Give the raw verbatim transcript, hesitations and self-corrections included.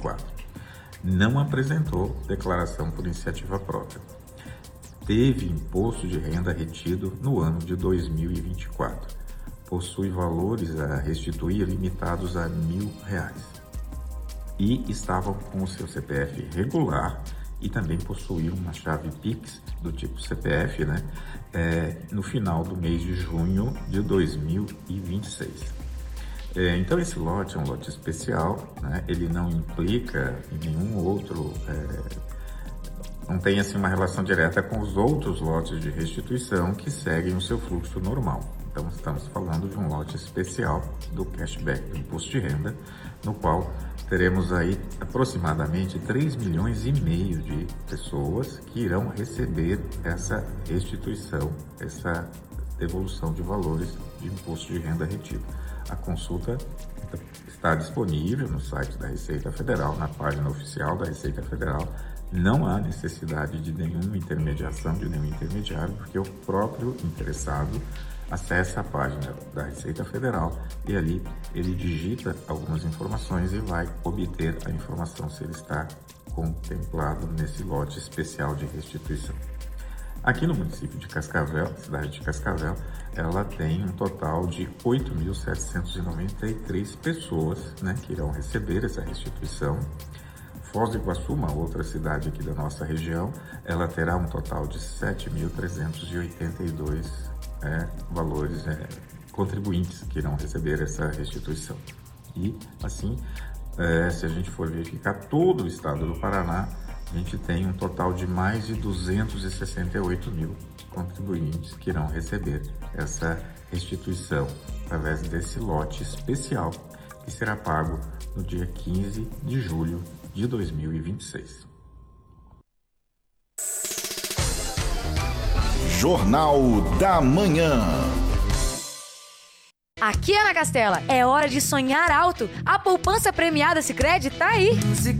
quatro. Não apresentou declaração por iniciativa própria. Teve imposto de renda retido no ano de dois mil e vinte e quatro. Possui valores a restituir limitados a mil reais. E estava com o seu C P F regular e também possuía uma chave Pix do tipo C P F, né, é, no final do mês de junho de dois mil e vinte e seis. É, então esse lote é um lote especial, né, ele não implica em nenhum outro, é, não tem assim uma relação direta com os outros lotes de restituição que seguem o seu fluxo normal. Então estamos falando de um lote especial do cashback do imposto de renda, no qual teremos aí aproximadamente três milhões e meio de pessoas que irão receber essa restituição, essa devolução de valores de imposto de renda retido. A consulta está disponível no site da Receita Federal, na página oficial da Receita Federal. Não há necessidade de nenhuma intermediação, de nenhum intermediário, porque o próprio interessado acessa a página da Receita Federal e ali ele digita algumas informações e vai obter a informação se ele está contemplado nesse lote especial de restituição. Aqui no município de Cascavel, cidade de Cascavel, ela tem um total de oito mil setecentas e noventa e três pessoas, né, que irão receber essa restituição. Foz do Iguaçu, uma outra cidade aqui da nossa região, ela terá um total de sete mil trezentos e oitenta e dois é, valores, é, contribuintes que irão receber essa restituição. E, assim, é, se a gente for verificar todo o estado do Paraná, a gente tem um total de mais de duzentos e sessenta e oito mil contribuintes que irão receber essa restituição através desse lote especial que será pago no dia quinze de julho de dois mil e vinte e seis. Jornal da Manhã. Aqui, Ana Castela, é hora de sonhar alto. A poupança premiada Sicredi tá aí.